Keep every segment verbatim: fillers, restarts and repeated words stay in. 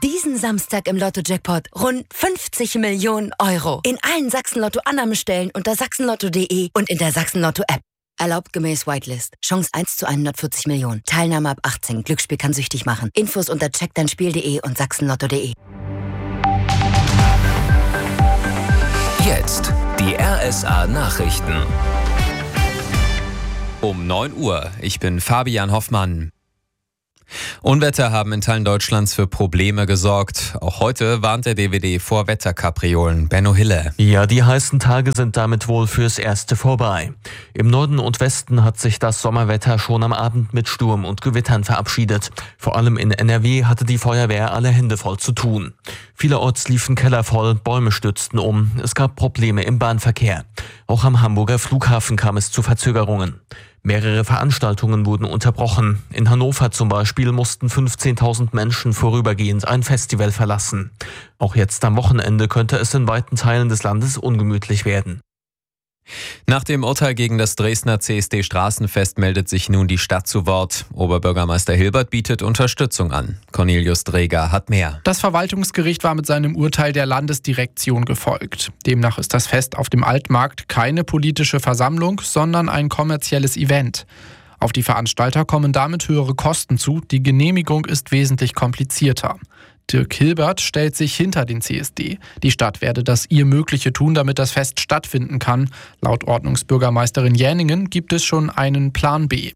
Diesen Samstag im Lotto-Jackpot rund fünfzig Millionen Euro. In allen Sachsen-Lotto-Annahmestellen unter sachsenlotto punkt de und in der Sachsen-Lotto-App. Erlaubt gemäß Whitelist. Chance eins zu hundertvierzig Millionen. Teilnahme ab achtzehn. Glücksspiel kann süchtig machen. Infos unter check dein spiel punkt de und sachsenlotto punkt de. Jetzt die R S A-Nachrichten. Um neun Uhr. Ich bin Fabian Hoffmann. Unwetter haben in Teilen Deutschlands für Probleme gesorgt. Auch heute warnt der D W D vor Wetterkapriolen. Benno Hille. Ja, die heißen Tage sind damit wohl fürs Erste vorbei. Im Norden und Westen hat sich das Sommerwetter schon am Abend mit Sturm und Gewittern verabschiedet. Vor allem in N R W hatte die Feuerwehr alle Hände voll zu tun. Vielerorts liefen Keller voll, Bäume stürzten um. Es gab Probleme im Bahnverkehr. Auch am Hamburger Flughafen kam es zu Verzögerungen. Mehrere Veranstaltungen wurden unterbrochen. In Hannover zum Beispiel mussten fünfzehntausend Menschen vorübergehend ein Festival verlassen. Auch jetzt am Wochenende könnte es in weiten Teilen des Landes ungemütlich werden. Nach dem Urteil gegen das Dresdner C S D-Straßenfest meldet sich nun die Stadt zu Wort. Oberbürgermeister Hilbert bietet Unterstützung an. Cornelius Dreger hat mehr. Das Verwaltungsgericht war mit seinem Urteil der Landesdirektion gefolgt. Demnach ist das Fest auf dem Altmarkt keine politische Versammlung, sondern ein kommerzielles Event. Auf die Veranstalter kommen damit höhere Kosten zu. Die Genehmigung ist wesentlich komplizierter. Dirk Hilbert stellt sich hinter den C S D. Die Stadt werde das ihr Mögliche tun, damit das Fest stattfinden kann. Laut Ordnungsbürgermeisterin Jäningen gibt es schon einen Plan B.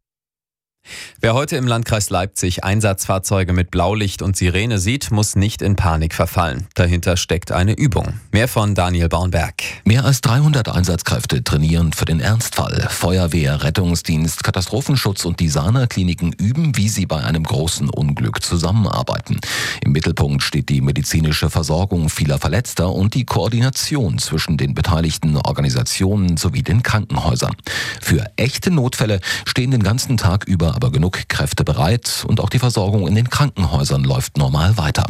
Wer heute im Landkreis Leipzig Einsatzfahrzeuge mit Blaulicht und Sirene sieht, muss nicht in Panik verfallen. Dahinter steckt eine Übung. Mehr von Daniel Baunberg. Mehr als dreihundert Einsatzkräfte trainieren für den Ernstfall. Feuerwehr, Rettungsdienst, Katastrophenschutz und die Sana-Kliniken üben, wie sie bei einem großen Unglück zusammenarbeiten. Im Mittelpunkt steht die medizinische Versorgung vieler Verletzter und die Koordination zwischen den beteiligten Organisationen sowie den Krankenhäusern. Für echte Notfälle stehen den ganzen Tag über aber genug Kräfte bereit und auch die Versorgung in den Krankenhäusern läuft normal weiter.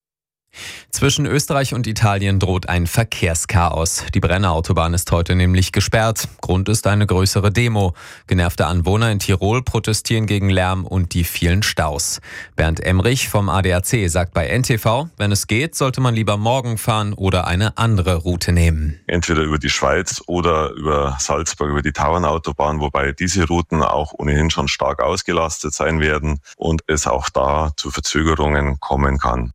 Zwischen Österreich und Italien droht ein Verkehrschaos. Die Brenner Autobahn ist heute nämlich gesperrt. Grund ist eine größere Demo. Genervte Anwohner in Tirol protestieren gegen Lärm und die vielen Staus. Bernd Emrich vom A D A C sagt bei N T V, wenn es geht, sollte man lieber morgen fahren oder eine andere Route nehmen. Entweder über die Schweiz oder über Salzburg, über die Tauernautobahn, wobei diese Routen auch ohnehin schon stark ausgelastet sein werden und es auch da zu Verzögerungen kommen kann.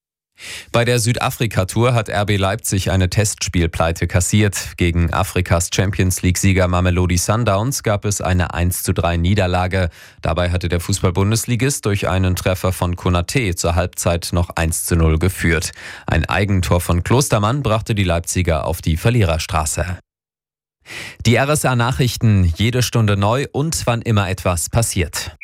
Bei der Südafrika-Tour hat R B Leipzig eine Testspielpleite kassiert. Gegen Afrikas Champions-League-Sieger Mamelodi Sundowns gab es eine eins zu drei Niederlage. Dabei hatte der Fußball-Bundesligist durch einen Treffer von Konaté zur Halbzeit noch eins zu null geführt. Ein Eigentor von Klostermann brachte die Leipziger auf die Verliererstraße. Die R S A-Nachrichten, jede Stunde neu und wann immer etwas passiert.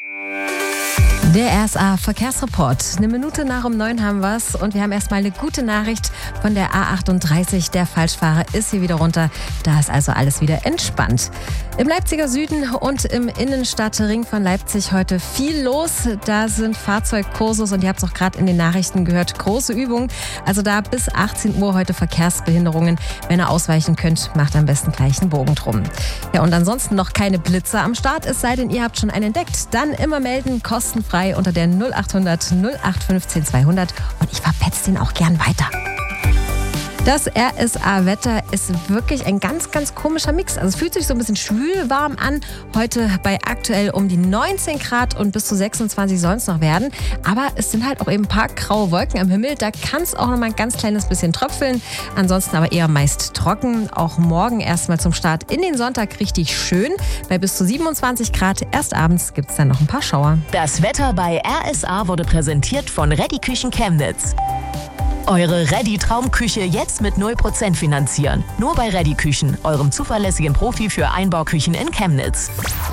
Der R S A-Verkehrsreport. Eine Minute nach um neun haben wir es und wir haben erstmal eine gute Nachricht von der A achtunddreißig. Der Falschfahrer ist hier wieder runter. Da ist also alles wieder entspannt. Im Leipziger Süden und im Innenstadtring von Leipzig heute viel los. Da sind Fahrzeugkursus und ihr habt es auch gerade in den Nachrichten gehört. Große Übung. Also da bis achtzehn Uhr heute Verkehrsbehinderungen. Wenn ihr ausweichen könnt, macht am besten gleich einen Bogen drum. Ja, und ansonsten noch keine Blitzer am Start. Es sei denn, ihr habt schon einen entdeckt. Dann immer melden, kostenfrei unter der null achthundert null acht fünfzehn zweihundert und ich verpetze den auch gern weiter. Das R S A-Wetter ist wirklich ein ganz, ganz komischer Mix. Also es fühlt sich so ein bisschen schwül warm an. Heute bei aktuell um die neunzehn Grad und bis zu sechsundzwanzig sollen es noch werden. Aber es sind halt auch eben ein paar graue Wolken am Himmel. Da kann es auch noch mal ein ganz kleines bisschen tröpfeln. Ansonsten aber eher meist trocken. Auch morgen erstmal zum Start in den Sonntag richtig schön. Bei bis zu siebenundzwanzig Grad. Erst abends gibt es dann noch ein paar Schauer. Das Wetter bei R S A wurde präsentiert von Ready Küchen Chemnitz. Eure Ready-Traumküche jetzt mit null Prozent finanzieren. Nur bei Ready Küchen, eurem zuverlässigen Profi für Einbauküchen in Chemnitz.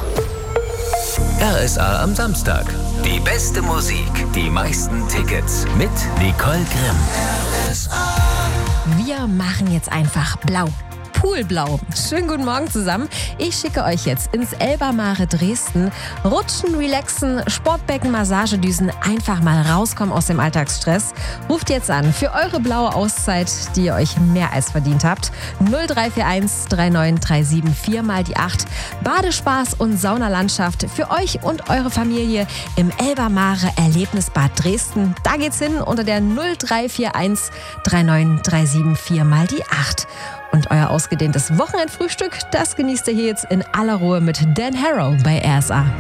R S A am Samstag. Die beste Musik, die meisten Tickets mit Nicole Grimm. Wir machen jetzt einfach blau. Poolblau. Schönen guten Morgen zusammen. Ich schicke euch jetzt ins Elba-Mare Dresden. Rutschen, relaxen, Sportbecken, Massagedüsen, einfach mal rauskommen aus dem Alltagsstress. Ruft jetzt an für eure blaue Auszeit, die ihr euch mehr als verdient habt. null drei vier eins drei neun drei sieben vier mal die acht. Badespaß und Saunalandschaft für euch und eure Familie im Elba-Mare Erlebnisbad Dresden. Da geht's hin unter der null drei vier eins drei neun drei sieben vier mal die acht. Und euer ausgedehntes Wochenendfrühstück, das genießt ihr hier jetzt in aller Ruhe mit Dan Harrow bei R S A.